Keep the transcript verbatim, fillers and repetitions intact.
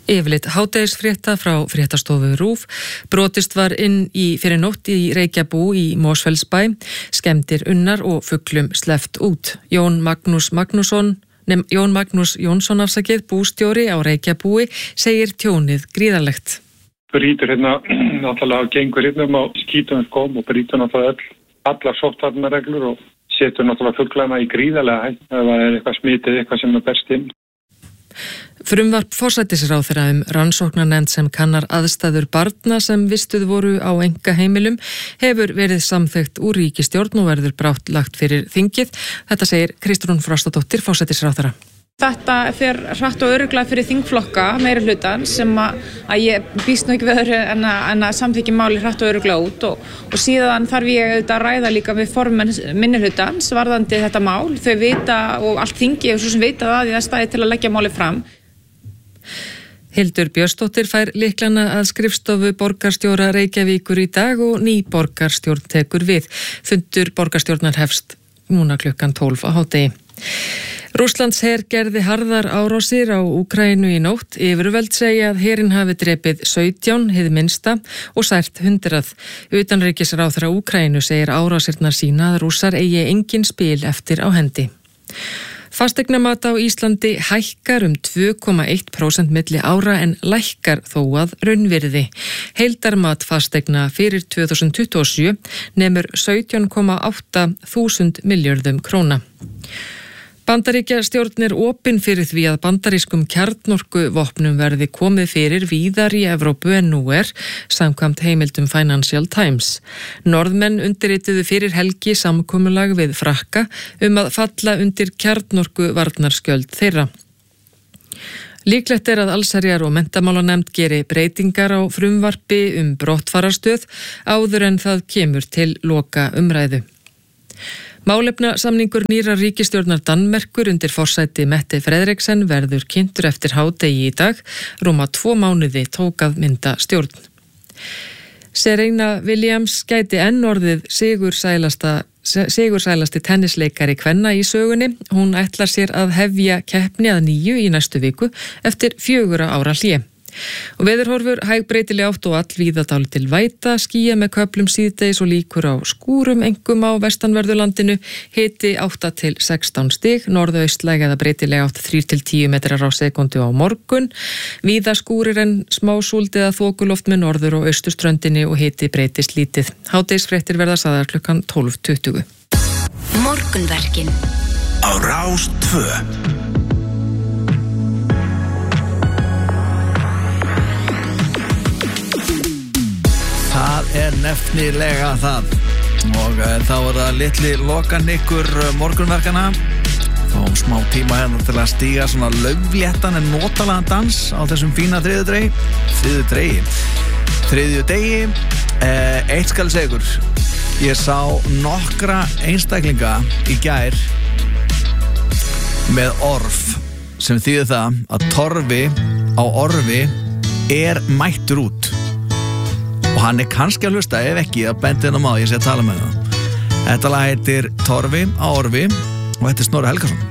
Yfirleitt hádegisfrétta frá fréttastofu RÚV. Brotist var inn í fyrir nótt í Reykjabú í Mosfellsbæ, skemmdir unnar og fuglum sleppt út. Jón Magnús Magnússon, nefn Jón Magnús Jónsson afsakið, bústjóri á Reykjabúi, segir tjónið gríðarlegt. Brýtur hérna, náttúrulega gengur hérna á skítum skóm og brýtur náttúrulega öll, allar sóttvarnareglur og setur náttúrulega fuglana í gríðarlega hætt ef það er eitthvað smitið, eitthvað sem er berst inn. Frumvarp forsætisráðherra um rannsóknarnefnd sem kannar aðstæður barna sem vistuð voru á einkaheimilum hefur verið samþykkt úr ríkisstjórn og verður brátt lagt fyrir þingið. Þetta segir Kristrún Frostadóttir, forsætisráðherra. Þetta fer hratt og örugglega fyrir þingflokka meiri hlutan sem að, að ég býst nú ekki við öðru en að, en að samþykja máli hratt og örugglega út og, og síðan þarf ég auðvitað að ræða líka við formenn minni hlutans varðandi þetta mál. Þau vita og allt þingi og svo sem vita það í það staði til að leggja máli fram. Hildur Björnsdóttir fær lyklana að skrifstofu borgarstjóra Reykjavíkur í dag og ný borgarstjórn tekur við. Fundur borgarstjórnar hefst núna klukkan tólf á hádegi. Rússlands her gerði harðar árásir á Úkraínu í nótt. Yfirvöld segja að herinn hafi drepið sautján, hið minnsta, og sært hundrað. Utanríkisráðherra Úkraínu segir árásirnar sína að Rússar eigi engin spil eftir á hendi. Fasteignamat á Íslandi hækkar um tvö komma eitt prósent milli ára en lækkar þó að raunvirði. Heildarmat fasteigna fyrir tvö þúsund tuttugu og sjö nemur sautján komma átta þúsund milljörðum króna. Bandaríkjastjórn er opin fyrir því að bandarískum kjarnorkuvopnum verði komið fyrir víðar í Evrópu en nú er, samkvæmt heimildum Financial Times. Norðmenn undirrituðu fyrir helgi samkomulag við Frakka um að falla undir kjarnorkuvarnarskjöld þeirra. Líklegt er að allsherjar- og menntamálanefnd geri breytingar á frumvarpi um brottfararstöð áður en það kemur til loka umræðu. Málefnasamningur nýrrar ríkisstjórnar Danmerkur undir forsæti Mette Frederiksen verður kynntur eftir hádegi í dag. Rúma tvo mánuði tók að mynda stjórn. Serena Williams gæti enn orðið sigursælasta, sigursælasti tennisleikari kvenna í sögunni. Hún ætlar sér að hefja keppni að nýju í næstu viku eftir fjögurra ára hlé. Og veðurhorfur hægbreytileg átt og allvíða dálítil væta, skýja með köflum síðdegis og líkur á skúrum, einkum á vestanverðu hiti átta til sextán stig, norðaustlæg eða breytileg átt þrír til tíu metrar á sekundu á morgun, víða skúrir en smá súld eða þokuloft með norður og austurströndinni og hiti breytist lítið. Hádegisfréttir verða sagðar klukkan tólf tuttugu. Morgunverkin á Rás tvö. Það er nefnilega það og uh, þá er það litli lokanykkur uh, morgunverkana. Þá smá tíma hérna til að stíga svona laufléttan en notalagan dans á þessum fína þriðju dregi. Þriðju dregi. Þriðju degi. Uh, eitt skal segur. Ég sá nokkra einstaklinga í gær með orf sem þýðir það að torfi á orfi er mættur út. Og hann er kannski að hlusta, ef ekki, að bendina má, ég sé að tala með það. Þetta lag heitir Torfi á orfi og þetta er Snorri Helgason.